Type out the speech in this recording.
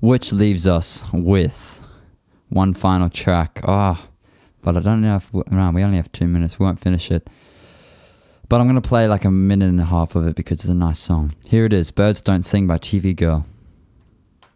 Which leaves us with one final track. But I don't know if... No, we only have 2 minutes. We won't finish it. But I'm going to play like a minute and a half of it because it's a nice song. Here it is, Birds Don't Sing by TV Girl.